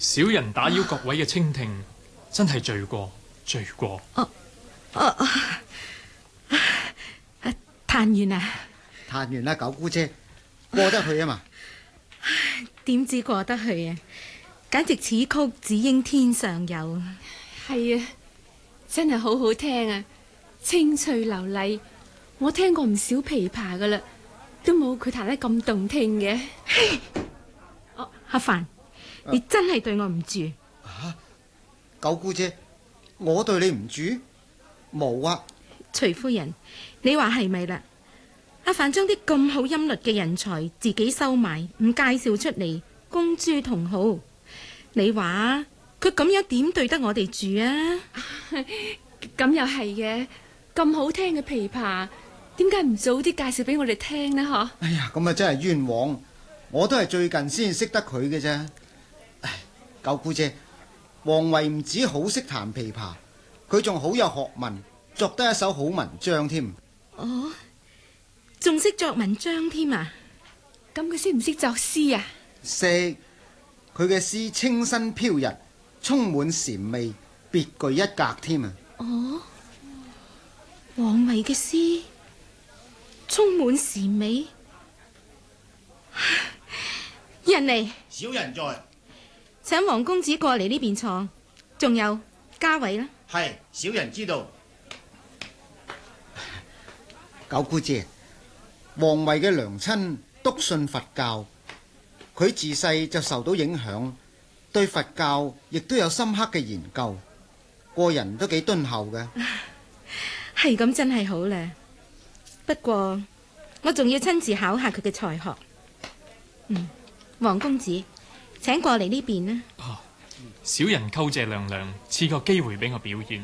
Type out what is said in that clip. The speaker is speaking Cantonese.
小人打擾各位嘅清聽，真係罪過，罪過。 彈完啊？ 彈完啦，九姑姐，過得去啊嘛？ 點知過得去啊？簡直此曲只應天上有。 係啊，真係好好聽啊，清脆流麗。我聽過唔少琵琶噶啦，都冇佢彈得咁動聽嘅。 阿凡，你真係對我唔住。 九姑姐，我對你唔住？冇啊。 徐夫人，你話係咪啦？阿凡將啲咁好音律嘅人才自己收埋，唔介紹出嚟，公諸同好。你話佢咁樣點對得我哋住啊？ 咁又係嘅，咁好聽嘅琵琶，點解唔早啲介紹俾我哋聽呢？嗬！ 哎呀，咁啊真係冤枉，我都係最近先識得佢嘅啫。唉，九姑姐，王維唔止好識彈琵琶，佢仲好有學問，作得一手好文章添。 哦，仲識作文章添啊？ 咁佢識唔識作詩啊？ 識，佢嘅詩清新飄逸，充滿禪味，別具一格添啊！ 哦，王維嘅詩充滿禪味。人嚟， 小人在， 請黃公子過嚟呢邊坐。仲有家偉啦。 係小人知道。 九姑姐，王維嘅娘親篤信佛教，佢自細就受到影響，對佛教亦都有深刻嘅研究，個人都幾敦厚嘅。 係咁真係好咧，不過我仲要親自考下佢嘅才學。黃公子，請過嚟呢邊啦。 小人叩謝娘娘賜個機會俾我表演。